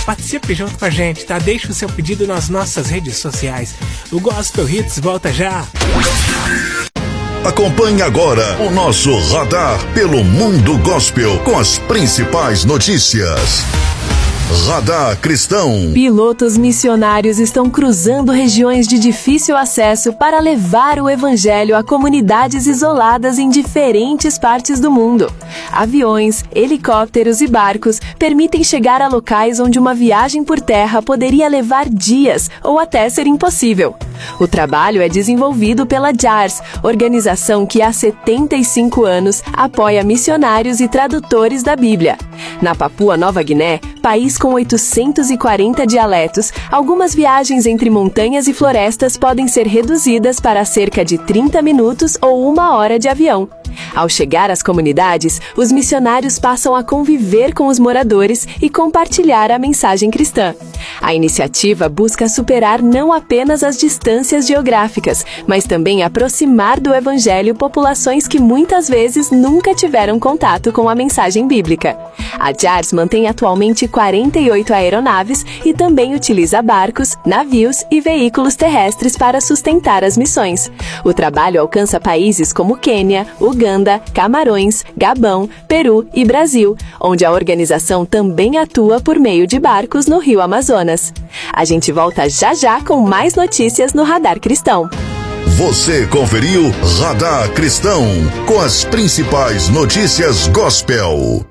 Participe junto com a gente, tá? Deixe o seu pedido nas nossas redes sociais. O Gospel Hits volta já. Acompanhe agora o nosso radar pelo mundo gospel com as principais notícias. Radar Cristão. Pilotos missionários estão cruzando regiões de difícil acesso para levar o evangelho a comunidades isoladas em diferentes partes do mundo. Aviões, helicópteros e barcos permitem chegar a locais onde uma viagem por terra poderia levar dias ou até ser impossível. O trabalho é desenvolvido pela JARS, organização que há 75 anos apoia missionários e tradutores da Bíblia. Na Papua Nova Guiné, país com 840 dialetos, algumas viagens entre montanhas e florestas podem ser reduzidas para cerca de 30 minutos ou 1 hora de avião. Ao chegar às comunidades, os missionários passam a conviver com os moradores e compartilhar a mensagem cristã. A iniciativa busca superar não apenas as distâncias geográficas, mas também aproximar do evangelho populações que muitas vezes nunca tiveram contato com a mensagem bíblica. A JARS mantém atualmente 48 aeronaves e também utiliza barcos, navios e veículos terrestres para sustentar as missões. O trabalho alcança países como Quênia, Uganda, Camarões, Gabão, Peru e Brasil, onde a organização também atua por meio de barcos no Rio Amazonas. A gente volta já já com mais notícias no Radar Cristão. Você conferiu Radar Cristão com as principais notícias gospel.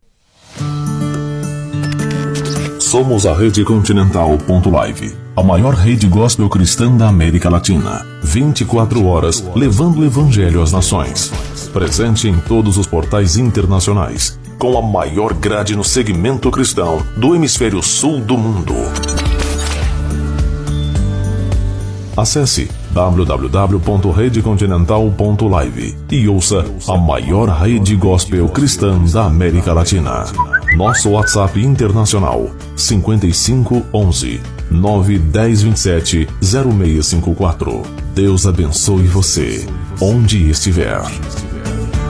Somos a Rede Continental.live, a maior rede gospel cristã da América Latina. 24 horas levando o evangelho às nações. Presente em todos os portais internacionais, com a maior grade no segmento cristão do hemisfério sul do mundo. Acesse www.redecontinental.live e ouça a maior rede gospel cristã da América Latina. Nosso WhatsApp internacional 55 11 910 27 0654. Deus abençoe você, onde estiver.